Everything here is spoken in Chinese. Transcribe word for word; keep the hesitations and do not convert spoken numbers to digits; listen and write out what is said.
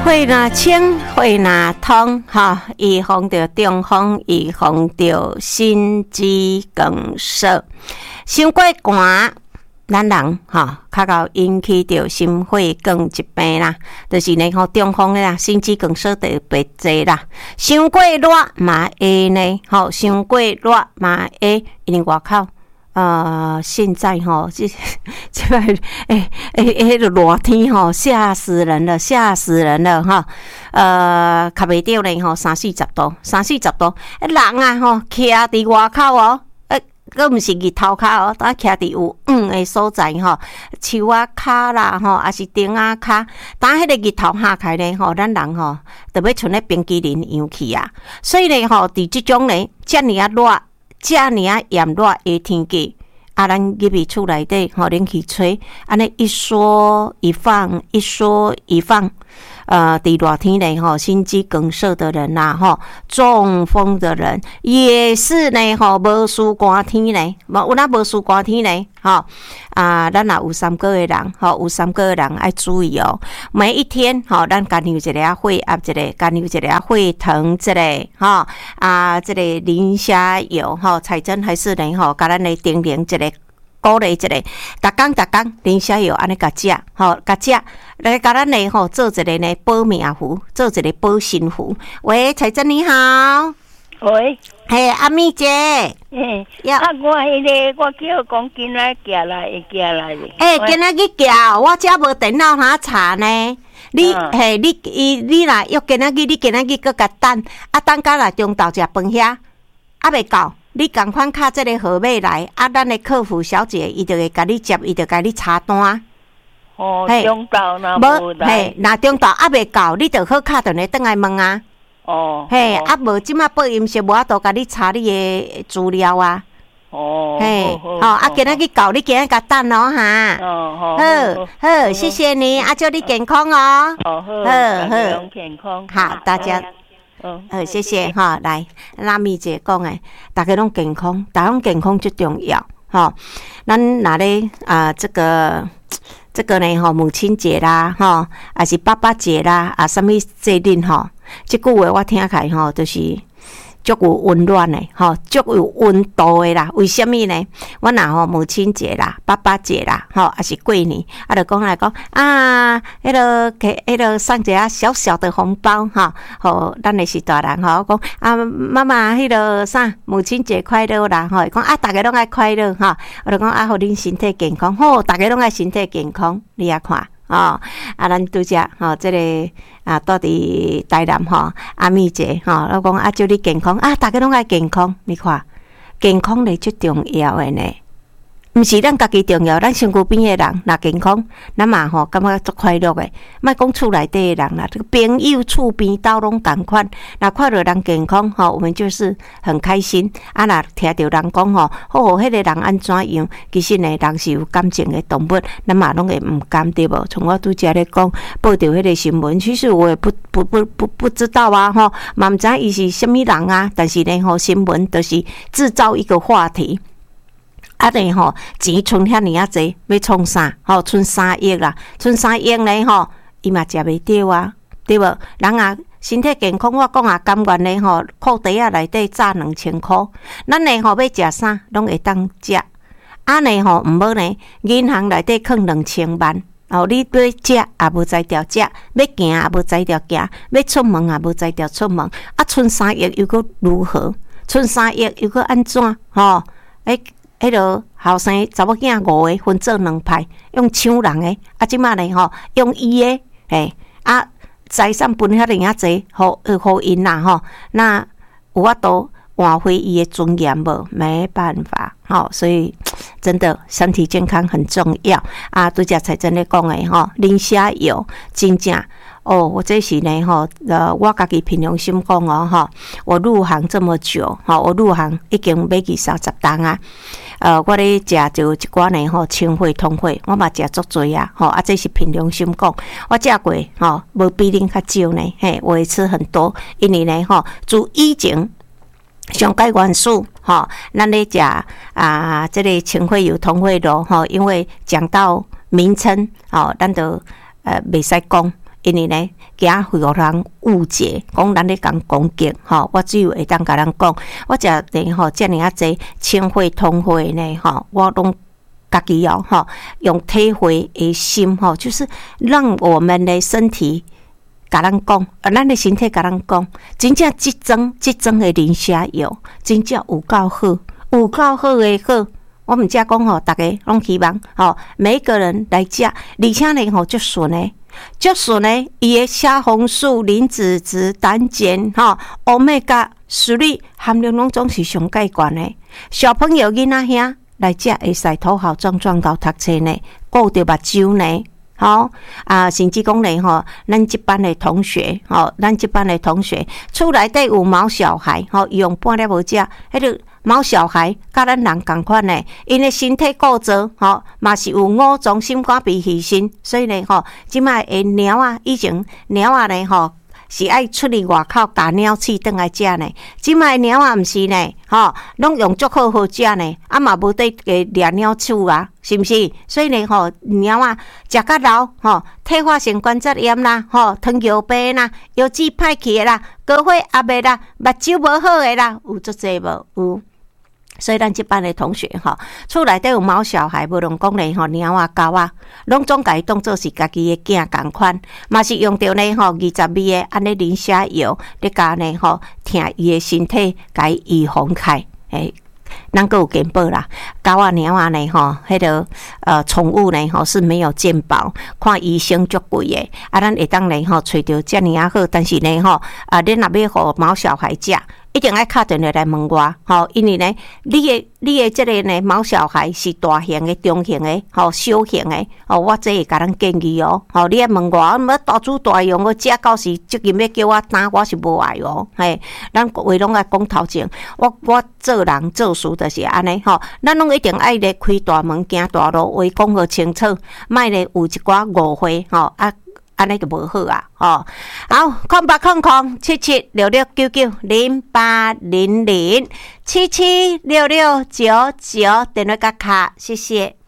血若清，血若通，哈，预防着中风，预防着心肌梗塞。伤过寒，咱人哈，较到引起着心血管疾病啦，就是呢吼中风啦，心肌梗塞特别侪啦。伤过热嘛会呢，吼，伤过热嘛会，因为外口。呃，现在哈，这这个诶诶诶，个热天哈，吓死人了，吓死人了哈！呃，卡袂着呢吼，三四十度，三四十度，人啊吼，徛伫外口哦，诶，佫毋是日头骹哦，当徛伫有黄诶所在吼，树啊骹啦吼，还是顶啊骹，当迄个日头下开呢吼，咱人吼，特别像咧冰淇淋样去啊！所以呢吼，伫即种呢，遮尔啊热。遮尔啊炎热的天气，啊，咱入去厝内底，吼，冷气吹，安尼一缩一放，一缩一放。呃，伫热天内吼，心肌梗塞的人呐、啊，吼，中风的人也是呢，吼，无输寒天呢，无有哪无输寒天呢，吼啊，咱若有三个的人，吼，有三个的人爱注意哦，每一天，吼，咱干有一个血压，一个干有一个血糖，这个，吼啊，这个磷虾油，吼，彩珍还是呢，吼，甲咱来叮咛一个。鼓励一个，逐工逐工磷虾油安尼甲食，吼，甲食来甲咱呢吼做一个呢保命符，做一个保身符。喂，彩珍你好。 喂， 嘿，阿咪姐。 嘿，啊，我迄个我叫讲今仔寄来会寄来咧。 诶，今仔日寄，我遮无电脑通查呢。你、嗯、嘿，你伊你若约今仔日，你今仔日搁甲等，啊等到来中昼食饭遐，啊未到。你赶快敲这个号码来，啊，咱的客服小姐伊就会甲你接，伊就甲你查单。 哦，中昼若无来， 嘿，若中昼还未到，你就好敲电话转来问啊。 哦， 嘿，啊无即马播音是无法度甲你查你的资料啊。 哦， 嘿，好，啊，今仔日到，你今仔甲等咯哈。 哦，好， 好，好，谢谢你，啊，祝你健康哦。 好，好，好，健康。 好，大家。嗯，好，谢谢哈。来，拉咪姐讲诶，大家拢健康，大家拢健康最重要哈。咱哪咧啊？这个这个呢？哈，母亲节啦，哈，还是爸爸节啦，啊，什么节日哈？这句话我听起来哈，就是。足有温暖的，吼，足有温度的啦。为什么呢？我若吼母亲节啦、爸爸节啦，吼，还是过年，啊，就讲来讲啊，迄个给迄个送一下小小的红包，哈，吼，咱的是大人，吼，讲啊，妈妈，迄个啥，母亲节快乐啦，吼，讲啊，大家拢爱快乐，哈，我就讲啊，互恁身体健康，吼，大家拢爱身体健康，你也看。哦，啊，咱拄则吼，即、这个啊，到伫台南吼，阿咪姐吼，我讲啊，祝你健康啊，大家拢爱健康，你看，健康咧最重要诶呢。毋是咱家己重要，咱身躯边诶人若健康，咱嘛吼感觉足快乐诶。莫讲厝内底诶人啦，这个朋友厝边斗拢共款，若看到人健康吼，我们就是很开心。啊，若听到人讲吼，哦，迄、那个人安怎样？其实呢，人是有感情诶动物，咱嘛拢会毋甘对无？从我拄则咧讲报道迄个新闻，其实我也不不不不不知道啊，吼，嘛毋知伊是虾米人啊。但是呢，吼新闻就是制造一个话题。啊，呢吼钱存遐尔啊济，要创啥？吼，存三亿啦，存三亿呢吼，伊嘛食袂着啊，对无？人啊，身体健康，我讲啊，甘愿呢吼，裤袋啊内底炸两千箍，咱呢吼要食啥，拢会当食。啊呢吼，毋好呢，银行内底放两千万，哦，你要食也无才调食，要行也无才调行，要出门也无才调出门。啊，存三亿又搁如何？存三亿又搁安怎？吼，诶。迄落后生查某囝五个分做两派，用抢人诶，啊，即马呢吼，用伊诶，嘿，啊，财产分遐尔啊济，互互因啦吼，那有法度挽回伊诶尊严无？没办法，吼，所以真的身体健康很重要啊！拄则才真咧讲诶吼，磷虾油真正。哦，我这是呢吼，呃，我家己凭良心讲哦，吼，我入行这么久，吼，我入行已经要去三十档啊，呃，我咧食就一寡呢吼，清血通血，我嘛食足多啊，吼，啊，这是凭良心讲，我食过，吼，无比恁较少呢，嘿，我会吃很多，因为呢，吼，自以前上界元素，吼，咱咧食啊，这个清血油、通血露，吼，因为讲到名称，吼，咱就呃袂使讲。 因为呢，惊会有人误解，讲咱咧讲攻击，吼，我只有会当甲咱讲，我食呢吼，遮尔啊济清血通血呢，吼，我拢家己哦，吼，用体会的心，吼，就是让我们的身体甲咱讲，啊，咱的身体甲咱讲，真正即种即种的磷虾油，真正有够好，有够好的好。我们家讲吼，大家拢希望吼，每一个人来食，而且呢吼，足顺的。足顺呢，伊的虾红素、磷脂质、胆碱、吼、欧米伽三含量拢总是上介悬的。小朋友囡仔兄来食会使头好壮壮到读册呢，顾着目睭呢，吼啊，甚至讲呢吼，咱这班的同学，吼，咱这班的同学，厝内底有毛小孩，吼，用半粒无食，迄个。毛小孩甲咱人共款呢，因的身体构造吼，嘛是有五脏心肝脾肺肾，所以呢吼，即摆的猫啊，以前猫啊呢吼是爱出去外口打鸟鼠转来食呢，即摆猫啊毋是呢，吼，拢用足好好食呢，啊嘛无得个掠鸟鼠啊，是毋是？所以呢吼，猫啊食甲老吼，退化性关节炎啦，吼，糖尿病啦，腰子歹去的啦，高血压的啦，目睭无好的啦，有足济无有。所以咱这班的同学吼，厝内底有毛小孩，无论讲咧吼，猫啊、狗啊，拢总家己当做是家己的囝共款，嘛是用着呢吼二十味的安尼磷虾油，咧甲呢吼，听伊的身体，甲伊预防开，诶。咱个有健保啦，狗啊、猫啊呢吼，迄个呃宠物呢吼是没有健保，看医生足贵的，啊，咱会当呢吼找着遮尔啊好，但是呢吼，啊，恁若要互毛小孩食。一定要打电话来问我，吼，因为呢，你的你的这个呢，毛小孩是大型的、中型的、吼小型的，吼，我这会甲咱建议哦，吼，你要问我，我大主大用，我食到是即阵要叫我打，我是无爱哦，嘿，咱话拢爱讲头前，我我做人做事就是安尼，吼，咱拢一定爱咧开大门行大路，话讲好清楚，莫咧有一寡误会，吼啊。安尼就无好啊！哦，好，空八空空七七六六九九零八零零七七六六九九，电话甲卡，谢谢。